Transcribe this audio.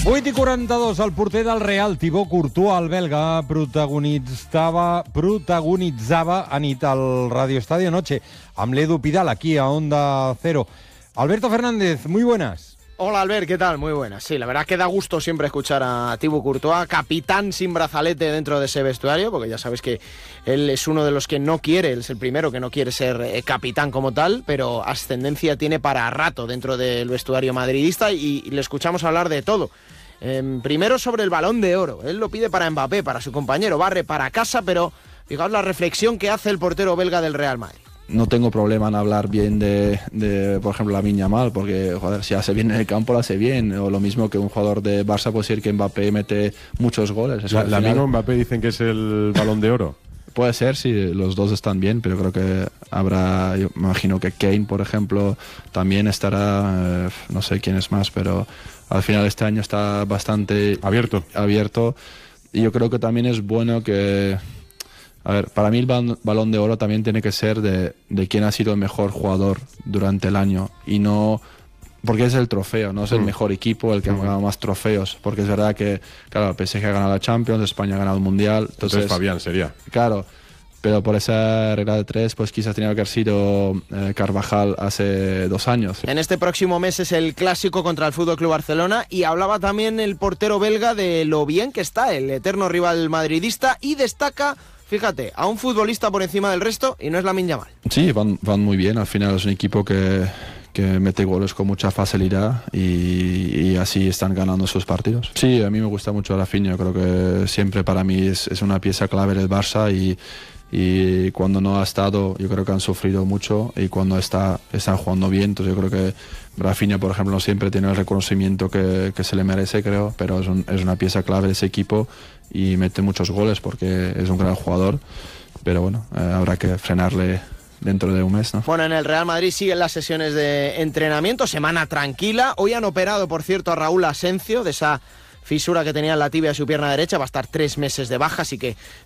8:42, el porter del Real, Thibaut Courtois, el belga, protagonitzava anit al Radio Estadio Noche amb l'Edu Pidal, aquí a Onda Cero. Alberto Fernández, muy buenas. Hola Albert, ¿qué tal? Muy buenas. Sí, la verdad que da gusto siempre escuchar a Thibaut Courtois, capitán sin brazalete dentro de ese vestuario, porque ya sabes que él es uno de los que no quiere, él es el primero que no quiere ser capitán como tal, pero ascendencia tiene para rato dentro del vestuario madridista y le escuchamos hablar de todo. Primero sobre el Balón de Oro, él lo pide para Mbappé, para su compañero, barre para casa, pero fijaos la reflexión que hace el portero belga del Real Madrid. No tengo problema en hablar bien de por ejemplo, Lamine Yamal, porque, joder, si hace bien en el campo, lo hace bien. O lo mismo que un jugador de Barça puede decir que Mbappé mete muchos goles. Lamine o Mbappé dicen que es el Balón de Oro. Puede ser, sí, los dos están bien, pero creo que habrá, yo me imagino que Kane, por ejemplo, también estará, no sé quién es más, pero al final este año está bastante abierto. Y yo creo que también es bueno que... A ver, para mí el Balón de Oro también tiene que ser de quién ha sido el mejor jugador durante el año y no... Porque es el trofeo, no es el mejor equipo el que ha ganado más trofeos, porque es verdad que, claro, el PSG ha ganado la Champions, España ha ganado el Mundial. Entonces Fabián sería. Claro, pero por esa regla de 3, pues quizás tenía que haber sido Carvajal hace 2 años. En este próximo mes es el clásico contra el FC Barcelona y hablaba también el portero belga de lo bien que está el eterno rival madridista y destaca... Fíjate, a un futbolista por encima del resto y no es Lamine Yamal. Sí, van muy bien. Al final es un equipo que mete goles con mucha facilidad y así están ganando sus partidos. Sí, a mí me gusta mucho Rafinha. Creo que siempre para mí es una pieza clave del Barça y cuando no ha estado, yo creo que han sufrido mucho y cuando están jugando bien. Entonces yo creo que Rafinha, por ejemplo, no siempre tiene el reconocimiento que se le merece, creo, pero es una pieza clave de ese equipo y mete muchos goles porque es un gran jugador, pero bueno, habrá que frenarle dentro de un mes, ¿no? Bueno, en el Real Madrid siguen las sesiones de entrenamiento, semana tranquila. Hoy han operado, por cierto, a Raúl Asencio de esa fisura que tenía en la tibia de su pierna derecha, va a estar 3 meses de baja, así que